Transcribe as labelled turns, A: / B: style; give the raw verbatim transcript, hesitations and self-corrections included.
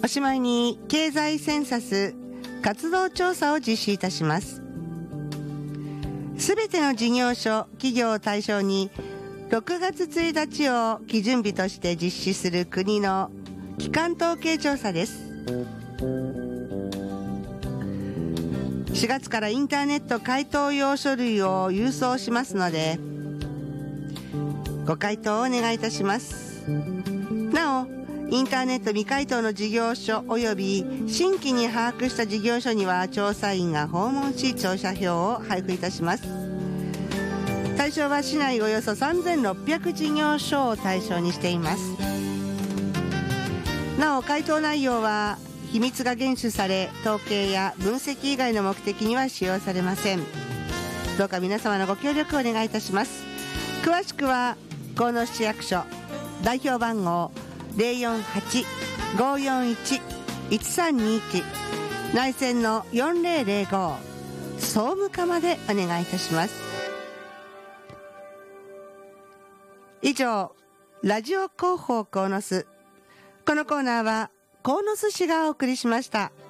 A: おしまいに経済センサス活動調査を実施いたします。すべての事業所企業を対象にろくがつついたちを基準日として実施する国の基幹統計調査です。しがつからインターネット回答用書類を郵送しますのでご回答をお願いいたします。なおインターネット未回答の事業所及び新規に把握した事業所には調査員が訪問し調査票を配布いたします。対象は市内およそさんぜんろっぴゃく事業所を対象にしています。なお回答内容は秘密が厳守され統計や分析以外の目的には使用されません。どうか皆様のご協力をお願いいたします。詳しくは鴻巣市役所代表番号 ゼロよんはち ごーよんいち いちさんにいち 内線のよんぜろぜろご総務課までお願いいたします。以上ラジオ広報鴻巣、このコーナーは鴻巣市がお送りしました。